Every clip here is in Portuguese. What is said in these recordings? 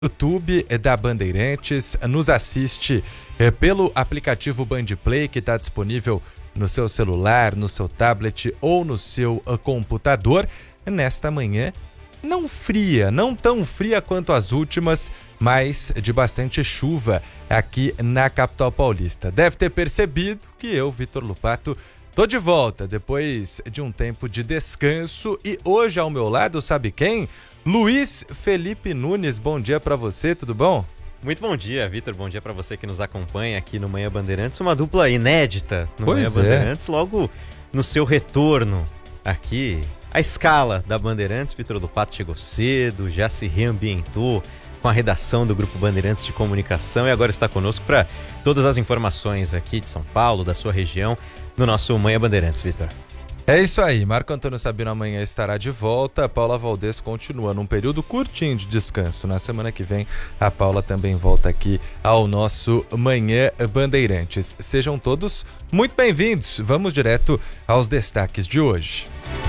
YouTube da Bandeirantes, nos assiste pelo aplicativo Bandplay, que está disponível no seu celular, no seu tablet ou no seu computador. Nesta manhã, não fria, não tão fria quanto as últimas, mas de bastante chuva aqui na capital paulista. Deve ter percebido que eu, Vitor Lupato, tô de volta depois de um tempo de descanso e hoje ao meu lado, sabe quem? Luiz Felipe Nunes, bom dia pra você, tudo bom? Muito bom dia, Vitor, bom dia pra você que nos acompanha aqui no Manhã Bandeirantes, uma dupla inédita no Manhã Bandeirantes, logo no seu retorno aqui, a escala da Bandeirantes. Vitor Lupato chegou cedo, já se reambientou com a redação do Grupo Bandeirantes de Comunicação e agora está conosco para todas as informações aqui de São Paulo, da sua região, no nosso Manhã Bandeirantes, Vitor. É isso aí, Marco Antônio Sabino amanhã estará de volta, a Paula Valdez continua num período curtinho de descanso. Na semana que vem, a Paula também volta aqui ao nosso Manhã Bandeirantes. Sejam todos muito bem-vindos, vamos direto aos destaques de hoje.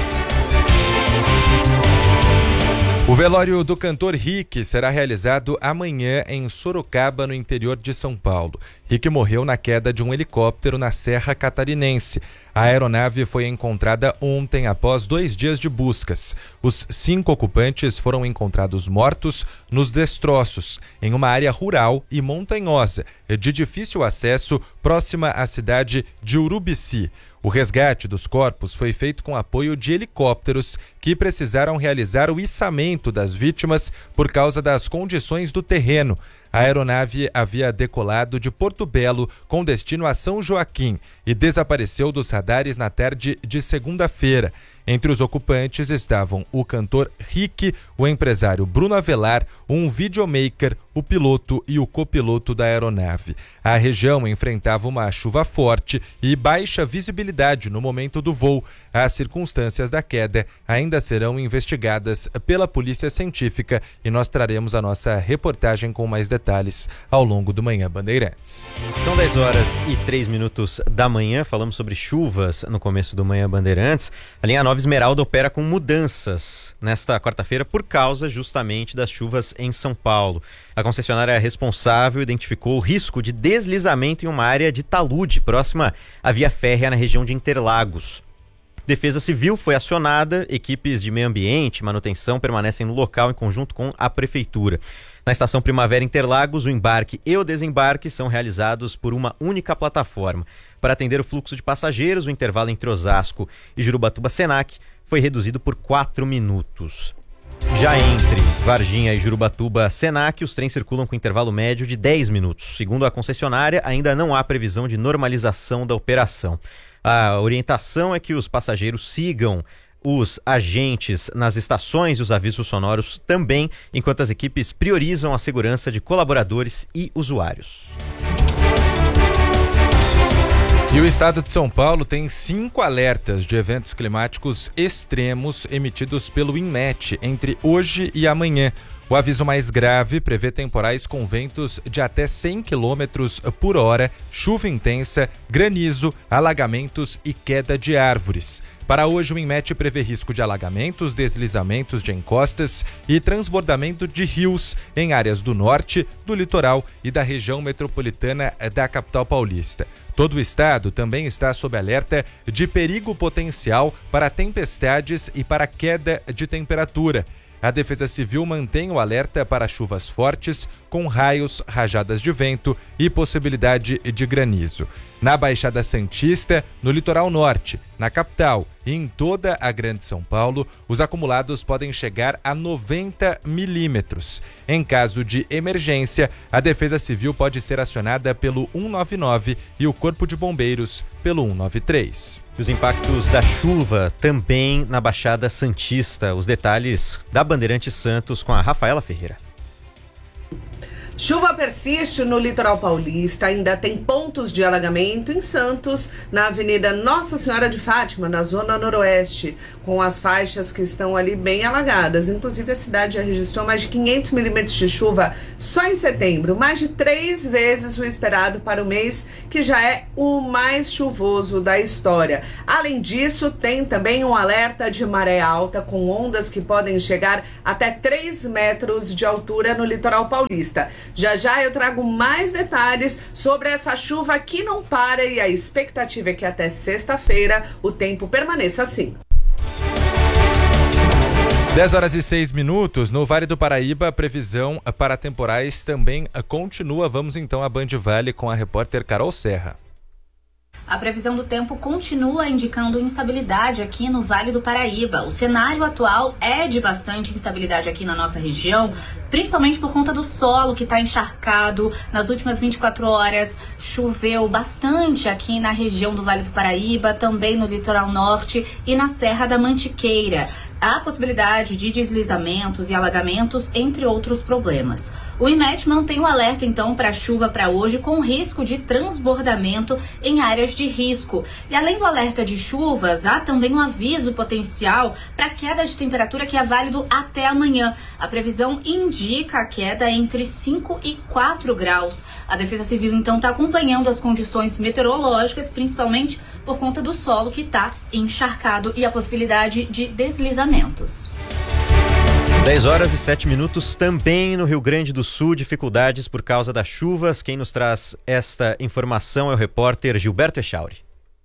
O velório do cantor Rick será realizado amanhã em Sorocaba, no interior de São Paulo. Rick morreu na queda de um helicóptero na Serra Catarinense. A aeronave foi encontrada ontem após 2 dias de buscas. Os 5 ocupantes foram encontrados mortos nos destroços, em uma área rural e montanhosa, de difícil acesso, próxima à cidade de Urubici. O resgate dos corpos foi feito com apoio de helicópteros que precisaram realizar o içamento das vítimas por causa das condições do terreno. A aeronave havia decolado de Porto Belo com destino a São Joaquim e desapareceu dos radares na tarde de segunda-feira. Entre os ocupantes estavam o cantor Rick, o empresário Bruno Avelar, um videomaker, o piloto e o copiloto da aeronave. A região enfrentava uma chuva forte e baixa visibilidade no momento do voo. As circunstâncias da queda ainda serão investigadas pela Polícia Científica e nós traremos a nossa reportagem com mais detalhes ao longo do Manhã Bandeirantes. São 10h03 da manhã, falamos sobre chuvas no começo do Manhã Bandeirantes. A linha 9 Esmeralda opera com mudanças nesta quarta-feira por causa justamente das chuvas em São Paulo. A concessionária responsável identificou o risco de deslizamento em uma área de talude próxima à via férrea na região de Interlagos. Defesa Civil foi acionada, equipes de meio ambiente e manutenção permanecem no local em conjunto com a Prefeitura. Na estação Primavera Interlagos, o embarque e o desembarque são realizados por uma única plataforma. Para atender o fluxo de passageiros, o intervalo entre Osasco e Jurubatuba-Senac foi reduzido por 4 minutos. Já entre Varginha e Jurubatuba-Senac, os trens circulam com intervalo médio de 10 minutos. Segundo a concessionária, ainda não há previsão de normalização da operação. A orientação é que os passageiros sigam os agentes nas estações e os avisos sonoros também, enquanto as equipes priorizam a segurança de colaboradores e usuários. E o estado de São Paulo tem 5 alertas de eventos climáticos extremos emitidos pelo INMET entre hoje e amanhã. O aviso mais grave prevê temporais com ventos de até 100 km por hora, chuva intensa, granizo, alagamentos e queda de árvores. Para hoje, o INMET prevê risco de alagamentos, deslizamentos de encostas e transbordamento de rios em áreas do norte, do litoral e da região metropolitana da capital paulista. Todo o estado também está sob alerta de perigo potencial para tempestades e para queda de temperatura. A Defesa Civil mantém o alerta para chuvas fortes, com raios, rajadas de vento e possibilidade de granizo. Na Baixada Santista, no litoral norte, na capital e em toda a Grande São Paulo, os acumulados podem chegar a 90 milímetros. Em caso de emergência, a Defesa Civil pode ser acionada pelo 199 e o Corpo de Bombeiros pelo 193. Os impactos da chuva também na Baixada Santista. Os detalhes da Bandeirantes Santos com a Rafaela Ferreira. Chuva persiste no litoral paulista, ainda tem pontos de alagamento em Santos, na Avenida Nossa Senhora de Fátima, na zona noroeste, com as faixas que estão ali bem alagadas. Inclusive a cidade já registrou mais de 500 milímetros de chuva Só em setembro, mais de 3 vezes o esperado para o mês, que já é o mais chuvoso da história. Além disso, tem também um alerta de maré alta, com ondas que podem chegar até 3 metros de altura no litoral paulista. Já já eu trago mais detalhes sobre essa chuva que não para, e a expectativa é que até sexta-feira o tempo permaneça assim. 10h06. No Vale do Paraíba, a previsão para temporais também continua. Vamos então a Band Vale com a repórter Carol Serra. A previsão do tempo continua indicando instabilidade aqui no Vale do Paraíba. O cenário atual é de bastante instabilidade aqui na nossa região, principalmente por conta do solo que está encharcado. Nas últimas 24 horas choveu bastante aqui na região do Vale do Paraíba, também no litoral norte e na Serra da Mantiqueira. Há possibilidade de deslizamentos e alagamentos, entre outros problemas. O IMET mantém o alerta, então, para chuva para hoje, com risco de transbordamento em áreas de risco. E além do alerta de chuvas, há também um aviso potencial para queda de temperatura que é válido até amanhã. A previsão indica a queda entre 5 e 4 graus. A Defesa Civil, então, está acompanhando as condições meteorológicas, principalmente por conta do solo que está encharcado e a possibilidade de deslizamentos. 10h07 também no Rio Grande do Sul, dificuldades por causa das chuvas. Quem nos traz esta informação é o repórter Gilberto Echauri.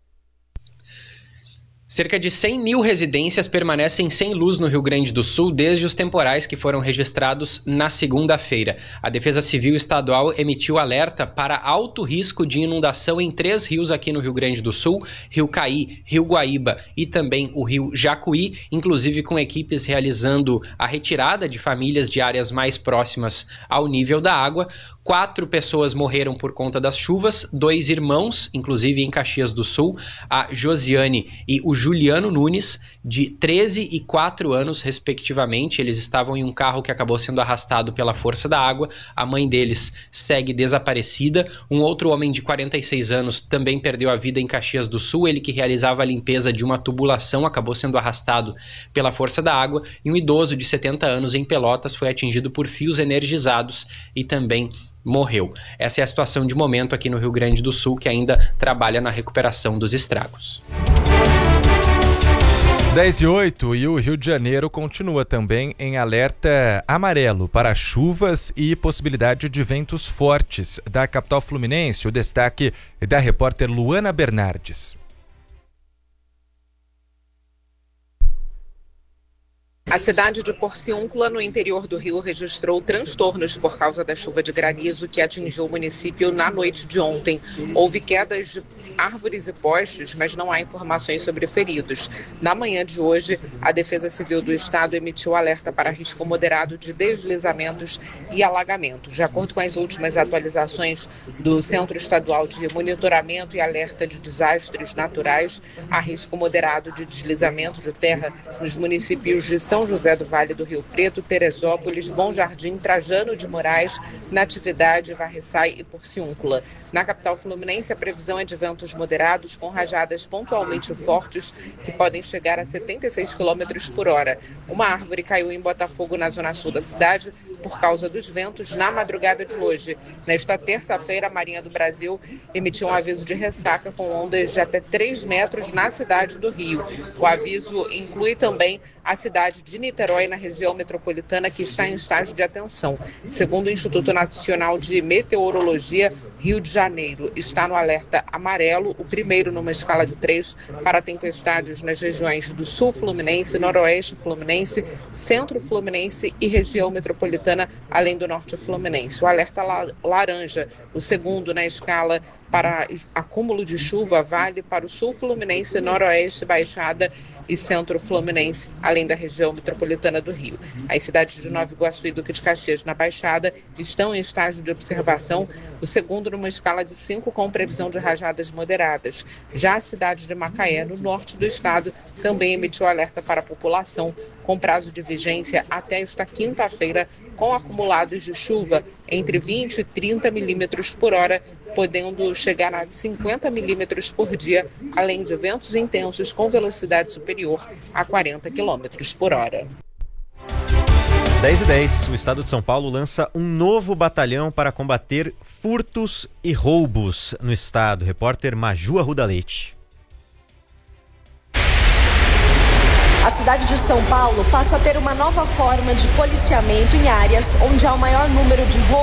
Cerca de 100 mil residências permanecem sem luz no Rio Grande do Sul desde os temporais que foram registrados na segunda-feira. A Defesa Civil Estadual emitiu alerta para alto risco de inundação em 3 rios aqui no Rio Grande do Sul: Rio Caí, Rio Guaíba e também o Rio Jacuí, inclusive com equipes realizando a retirada de famílias de áreas mais próximas ao nível da água. 4 pessoas morreram por conta das chuvas, 2 irmãos, inclusive em Caxias do Sul, a Josiane e o Juliano Nunes, de 13 e 4 anos, respectivamente. Eles estavam em um carro que acabou sendo arrastado pela força da água. A mãe deles segue desaparecida. Um outro homem de 46 anos também perdeu a vida em Caxias do Sul. Ele que realizava a limpeza de uma tubulação acabou sendo arrastado pela força da água. E um idoso de 70 anos em Pelotas foi atingido por fios energizados e também morreu. Essa é a situação de momento aqui no Rio Grande do Sul, que ainda trabalha na recuperação dos estragos. 10h08, e o Rio de Janeiro continua também em alerta amarelo para chuvas e possibilidade de ventos fortes. Da capital fluminense, o destaque é da repórter Luana Bernardes. A cidade de Porciúncula, no interior do Rio, registrou transtornos por causa da chuva de granizo que atingiu o município na noite de ontem. Houve quedas de árvores e postes, mas não há informações sobre feridos. Na manhã de hoje, a Defesa Civil do Estado emitiu alerta para risco moderado de deslizamentos e alagamentos. De acordo com as últimas atualizações do Centro Estadual de Monitoramento e Alerta de Desastres Naturais, há risco moderado de deslizamento de terra nos municípios de São José do Vale do Rio Preto, Teresópolis, Bom Jardim, Trajano de Moraes, Natividade, Varriçai e Porciúncula. Na capital fluminense, a previsão é de ventos moderados com rajadas pontualmente fortes que podem chegar a 76 km por hora. Uma árvore caiu em Botafogo, na zona sul da cidade, por causa dos ventos na madrugada de hoje. Nesta terça-feira, a Marinha do Brasil emitiu um aviso de ressaca com ondas de até 3 metros na cidade do Rio. O aviso inclui também a cidade de Niterói, na região metropolitana, que está em estágio de atenção. Segundo o Instituto Nacional de Meteorologia, Rio de Janeiro está no alerta amarelo, o primeiro numa escala de 3, para tempestades nas regiões do sul fluminense, noroeste fluminense, centro fluminense e região metropolitana, além do norte fluminense. O alerta laranja, o segundo na escala para acúmulo de chuva, vale para o sul fluminense, noroeste, Baixada e centro fluminense, além da região metropolitana do Rio. As cidades de Nova Iguaçu e Duque de Caxias, na Baixada, estão em estágio de observação, o segundo numa escala de 5, com previsão de rajadas moderadas. Já a cidade de Macaé, no norte do estado, também emitiu alerta para a população, com prazo de vigência até esta quinta-feira, com acumulados de chuva entre 20 e 30 milímetros por hora, podendo chegar a 50 milímetros por dia, além de ventos intensos com velocidade superior a 40 quilômetros por hora. 10h10, o estado de São Paulo lança um novo batalhão para combater furtos e roubos no estado. Repórter Maju Arruda Leite. A cidade de São Paulo passa a ter uma nova forma de policiamento em áreas onde há o maior número de roubos